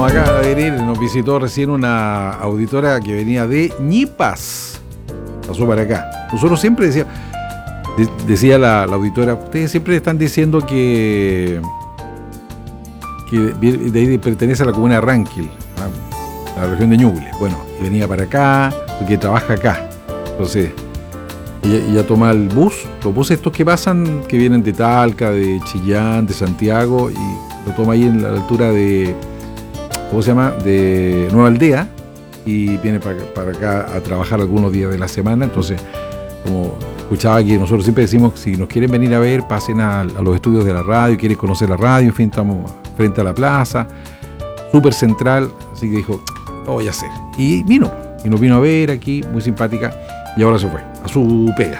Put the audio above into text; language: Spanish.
No, acá a venir nos visitó recién una auditora que venía de Ñipas. Pasó para acá. Nosotros siempre decía la auditora, ustedes siempre están diciendo que de ahí pertenece a la comuna de Ranquil, a la región de Ñuble. Bueno, y venía para acá, porque trabaja acá. Entonces, ella toma el bus, los buses estos que pasan, que vienen de Talca, de Chillán, de Santiago, y lo toma ahí en la altura de, ¿cómo se llama?, de Nueva Aldea, y viene para acá a trabajar algunos días de la semana. Entonces, como escuchaba que nosotros siempre decimos, si nos quieren venir a ver, pasen a los estudios de la radio, quieren conocer la radio, en fin, estamos frente a la plaza, súper central, así que dijo, lo voy a hacer. Y nos vino a ver aquí, muy simpática, y ahora se fue a su pega.